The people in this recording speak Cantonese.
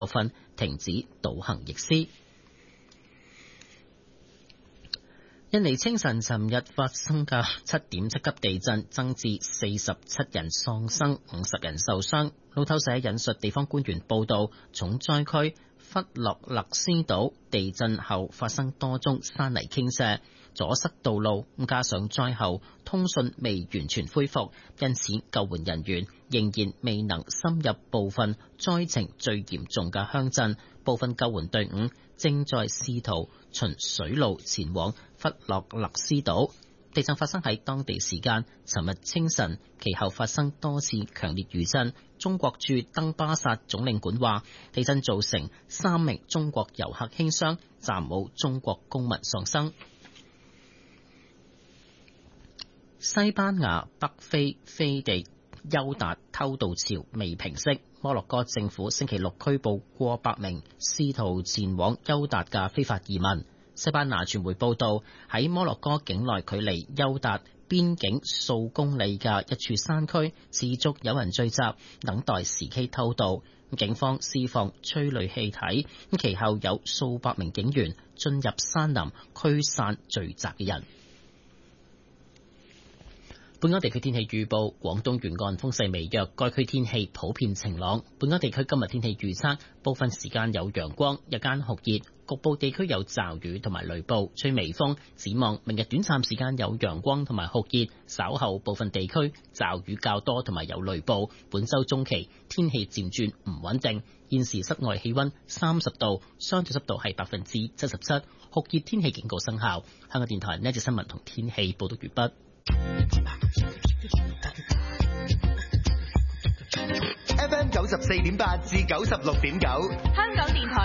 分停止倒行逆施。印尼清晨尋日發生嘅7.7級地震，增至47人喪生，50人受傷。路透社引述地方官員報道，重災區弗洛勒斯島地震後發生多宗山泥傾瀉，阻塞道路，加上災後通訊未完全恢復，因此救援人員仍然未能深入部分災情最嚴重嘅鄉鎮。部分救援隊伍正在試圖循水路前往弗洛勒斯島。地震發生喺當地時間尋日清晨，其後發生多次強烈餘震。中國駐登巴薩總領館話，地震造成3名中國遊客輕傷，暫無中國公民喪生。西班牙北非飛地邱達偷渡潮未平息，摩洛哥政府星期六拘捕過百名試圖前往邱達嘅非法移民。西班牙傳媒報道，喺摩洛哥境內距離邱達邊境數公里嘅一處山區，持續有人聚集，等待時機偷渡。警方施放催淚氣體，其後有數百名警員進入山林驅散聚集嘅人。本港地區天氣預報，廣東沿岸風勢微弱，該區天氣普遍晴朗。本港地區今日天氣預測，部分時間有陽光，日間酷熱，局部地區有驟雨同埋雷暴，吹微風。展望明日短暫時間有陽光同埋酷熱，稍後部分地區驟雨較多同埋有雷暴。本週中期天氣漸轉唔穩定。現時室外氣溫30度，相對濕度係77%，酷熱天氣警告生效。香港電台呢一節新聞同天氣報道完畢。 FM 94.8至96.9， 香港電台